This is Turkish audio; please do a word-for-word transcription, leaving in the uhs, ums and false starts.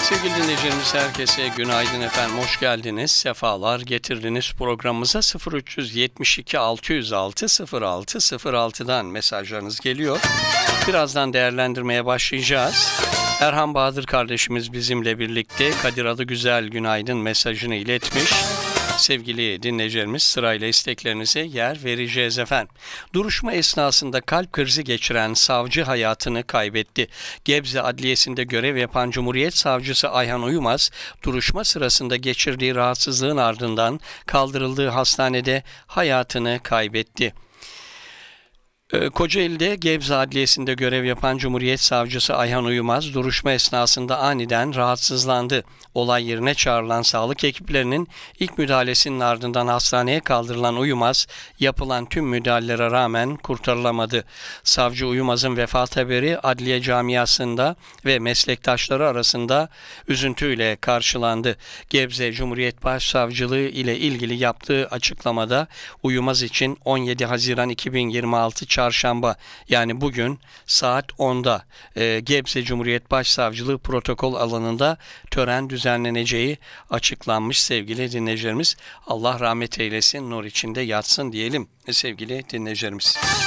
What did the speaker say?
Sevgili dinleyicilerimiz, herkese günaydın efendim, hoş geldiniz, sefalar getirdiniz programımıza. Sıfır üç yetmiş iki altı yüz altı sıfır altı sıfır altıdan mesajlarınız geliyor. Birazdan değerlendirmeye başlayacağız. Erhan Bahadır kardeşimiz bizimle birlikte Kadir Adıgüzel günaydın mesajını iletmiş. Sevgili dinleyicilerimiz, sırayla isteklerinize yer vereceğiz efendim. Duruşma esnasında kalp krizi geçiren savcı hayatını kaybetti. Gebze Adliyesi'nde görev yapan Cumhuriyet Savcısı Ayhan Uyumaz, duruşma sırasında geçirdiği rahatsızlığın ardından kaldırıldığı hastanede hayatını kaybetti. Kocaeli'de Gebze Adliyesi'nde görev yapan Cumhuriyet Savcısı Ayhan Uyumaz duruşma esnasında aniden rahatsızlandı. Olay yerine çağrılan sağlık ekiplerinin ilk müdahalesinin ardından hastaneye kaldırılan Uyumaz yapılan tüm müdahalelere rağmen kurtarılamadı. Savcı Uyumaz'ın vefat haberi adliye camiasında ve meslektaşları arasında üzüntüyle karşılandı. Gebze Cumhuriyet Başsavcılığı ile ilgili yaptığı açıklamada Uyumaz için on yedi Haziran iki bin yirmi altı Çarşamba, yani bugün saat onda e, Gebze Cumhuriyet Başsavcılığı protokol alanında tören düzenleneceği açıklanmış sevgili dinleyicilerimiz. Allah rahmet eylesin, nur içinde yatsın diyelim sevgili dinleyicilerimiz.